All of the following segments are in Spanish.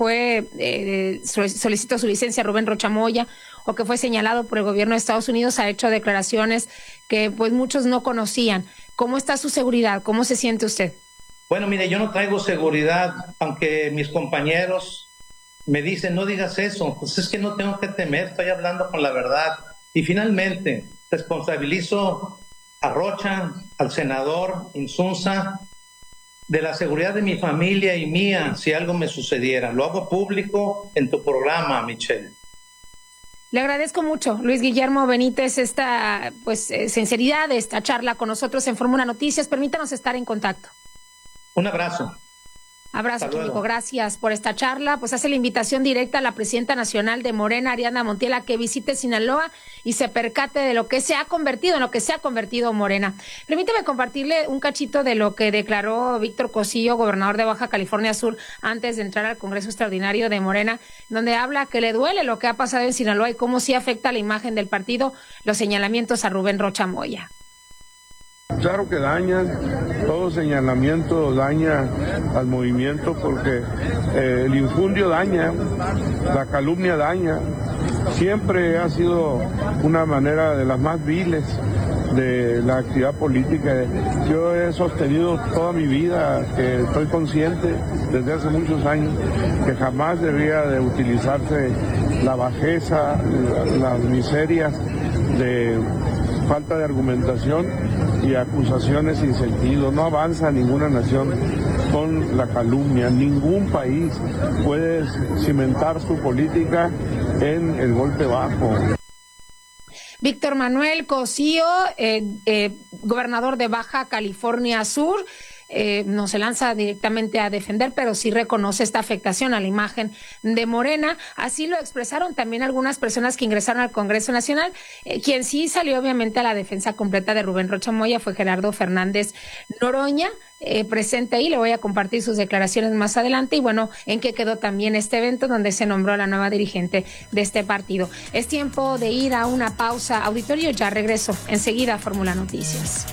solicitó su licencia Rubén Rocha Moya, o que fue señalado por el gobierno de Estados Unidos, ha hecho declaraciones que pues muchos no conocían. ¿Cómo está su seguridad? ¿Cómo se siente usted? Bueno, mire, yo no traigo seguridad, aunque mis compañeros me dicen, no digas eso, pues es que no tengo que temer, estoy hablando con la verdad. Y finalmente, responsabilizo a Rocha, al senador Insunza, de la seguridad de mi familia y mía si algo me sucediera. Lo hago público en tu programa, Michelle. Le agradezco mucho, Luis Guillermo Benítez, esta sinceridad de esta charla con nosotros en Fórmula Noticias. Permítanos estar en contacto. Un abrazo. Abrazo, Químico. Gracias por esta charla. Pues hace la invitación directa a la presidenta nacional de Morena, Ariadna Montiel, a que visite Sinaloa y se percate de lo que se ha convertido, en lo que se ha convertido Morena. Permíteme compartirle un cachito de lo que declaró Víctor Cosío, gobernador de Baja California Sur, antes de entrar al Congreso Extraordinario de Morena, donde habla que le duele lo que ha pasado en Sinaloa y cómo sí afecta la imagen del partido los señalamientos a Rubén Rocha Moya. Claro que dañan, todo señalamiento daña al movimiento porque el infundio daña, la calumnia daña. Siempre ha sido una manera de las más viles de la actividad política. Yo he sostenido toda mi vida, que estoy consciente desde hace muchos años, que jamás debía de utilizarse la bajeza, las miserias de falta de argumentación y acusaciones sin sentido. No avanza ninguna nación con la calumnia. Ningún país puede cimentar su política en el golpe bajo. Víctor Manuel Cosío, gobernador de Baja California Sur, no se lanza directamente a defender, pero sí reconoce esta afectación a la imagen de Morena. Así lo expresaron también algunas personas que ingresaron al Congreso Nacional. Quien sí salió obviamente a la defensa completa de Rubén Rocha Moya fue Gerardo Fernández Noroña, presente ahí. Le voy a compartir sus declaraciones más adelante. Y bueno, en qué quedó también este evento donde se nombró a la nueva dirigente de este partido. Es tiempo de ir a una pausa. Auditorio, ya regreso enseguida a Fórmula Noticias.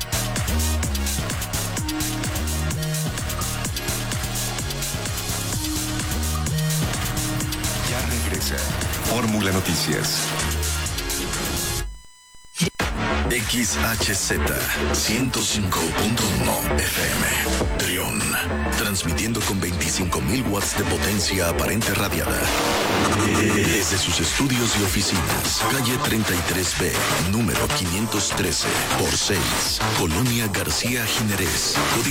Fórmula Noticias. XHZ 105.1 FM Trión, transmitiendo con 25,000 watts de potencia aparente radiada desde sus estudios y oficinas, calle 33B, número 513 por 6, Colonia García Jiménez.